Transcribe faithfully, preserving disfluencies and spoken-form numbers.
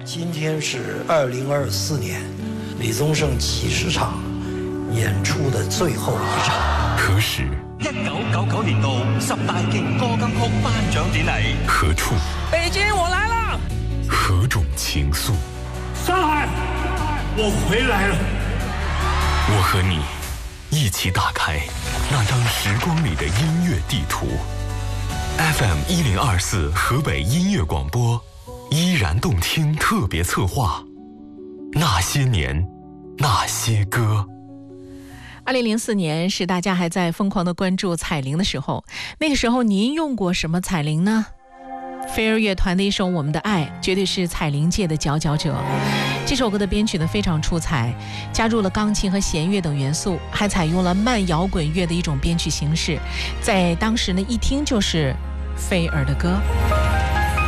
今天是二零二四年李宗盛几十场演出的最后一场。 何时？ 一九九九年度十大勁歌金曲頒獎典禮。 何處？ 北京，我來了。 何種情愫？ 上海，我回來了。 我和你一起打開那張時光裡的音樂地圖。F M 一零二四河北音樂廣播，依然動聽特別策劃，那些年，那些歌。 二零零四年是大家还在疯狂的关注彩铃的时候，那个时候您用过什么彩铃呢？飞儿乐团的一首《我们的爱》绝对是彩铃界的佼佼者。这首歌的编曲呢非常出彩，加入了钢琴和弦乐等元素，还采用了慢摇滚乐的一种编曲形式，在当时呢一听就是飞儿的歌。